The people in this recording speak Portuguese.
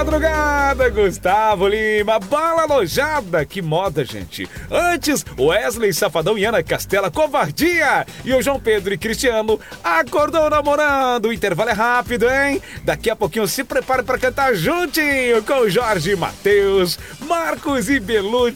madrugada, Gustavo Lima, bala alojada, que moda, gente. Antes, Wesley Safadão e Ana Castela, covardia. E o João Pedro e Cristiano acordou namorando. O intervalo é rápido, hein? Daqui a pouquinho se prepare para cantar juntinho com Jorge Mateus, Marcos e Belucci.